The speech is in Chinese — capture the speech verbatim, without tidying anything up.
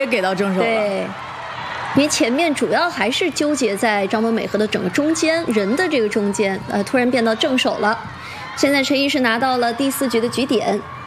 也给到正手了。 对，因为前面主要还是纠结在张本美和的整个中间人的这个中间，呃，突然变到正手了。现在陈医师拿到了第四局的局点。